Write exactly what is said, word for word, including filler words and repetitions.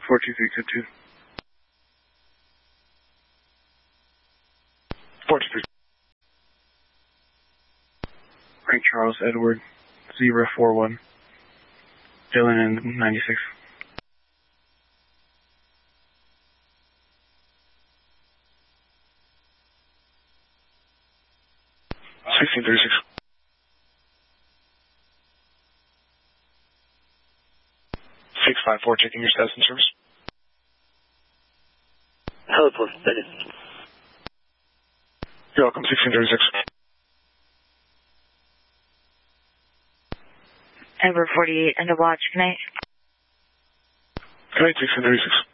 four two three two two. four two three. Frank Charles Edward, zero four one. Dylan in ninety-six. sixteen thirty-six. six five four, checking your status and service. Heliport, steady. You're welcome, sixteen thirty-six. Edward forty-eight, end of watch, good night. Good night, sixteen thirty-six.